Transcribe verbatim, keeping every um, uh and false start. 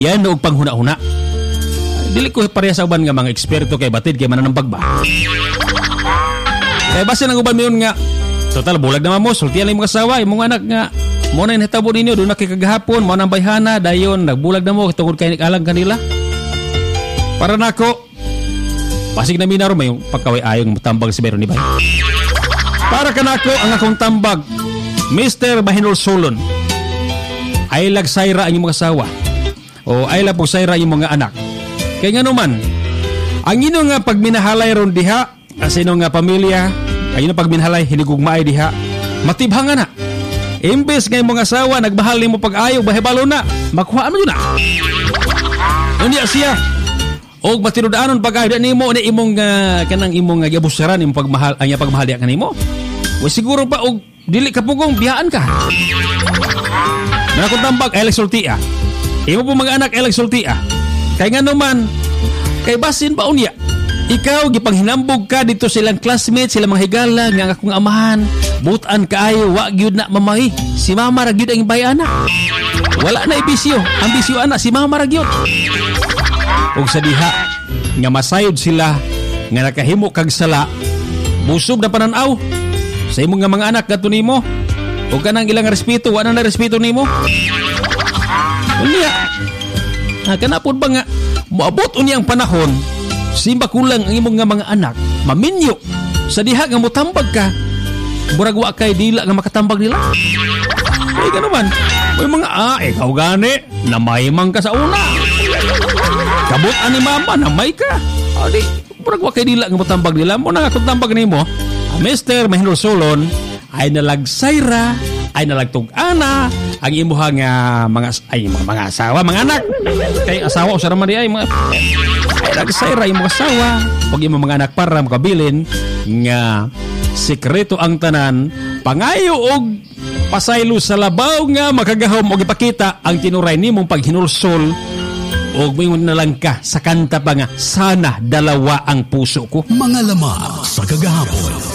yan og panghuna-huna. Dili ko pareha sa uban nga mga eksperto kay batid kay mananampag ba. Kay base nang uban mayon nga total bulag naman mo, sultihan lang yung mga asawa, yung mga anak nga mo na inhitabo ninyo, doon na kay kagahapon, mo nang bayhana, dayon, nagbulag na mo, tungkol kay nikalang kanila. Para nako, pasig na minaro may yung pagkaway ayong tambag si Meron ni Bay. Para ka nako, ang akong tambag, Mister Bahinol Solon, ay lagsayra ang yung mga asawa, o ay lapog sayra yung mga anak. Kaya nga naman, ang ino nga pagminahalay ron diha, as ino nga pamilya, ay ino pagminahalay, hinigugmaay diha, matibhangan na. Imbes nga yung mga asawa, nagmahal ni mo pag-ayaw, bahibalo na, makuhaan mo yun na. Unya siya, o matinudaanon pag-ayaw, ni mo, ni imong, uh, kanang imong uh, abusaran, imong pagmahal, ang uh, pagmahal diya ka ni mo. O siguro pa, o dili ka pugong, biyaan ka. Nakong tambag, ay lagsulti ah. Imo po mga anak, ay lagsulti ah. Kaya nga naman, kay basin ba unya, ikaw, gipanghinambog ka dito silang classmates, silang mga higala, nga akong amahan, butan kaayo, wag yun na mamay. Si mama ragyod ang bayana. Wala na ibisyo. Ang bisyo ana, si mama ragyod. Ug sa diha, nga masayod sila, nga nakahimo kag sala, busog na pananaw. Sa imong nga mga anak, gato nimo. Ug kanang ilang respeto, wala na respeto nimo. Unya, ah, kanapod ba nga, moabot unyang panahon, simba kulang ang imong nga mga anak, maminyo, sa diha nga motambag ka, murag wa kay dila nga makatambag nila. Ay ka naman, may mga ah, ikaw gani, namaymang ka sa una. Kabot ani mama, namay ka. Adi, murag wa kay dila nga motambag nila, mo na nga kung tambag nimo, Mister Mahinol Solon, ay nalagsayra, ay nalagtug-ana, ang imuha nga mga, ay mga, mga asawa, mga anak. Kay asawa, o saraman di ay mga, ay nagsayra yung mga asawa, pag yung mga anak para makabilin, nga sikreto ang tanan, pangayo og pasaylo sa labaw nga makagahom og ipakita ang tinuray nimong paghinulsol og mayon na lang ka sa kanta pa nga sana dalawa ang puso ko. Mga lamang sa kagahapon.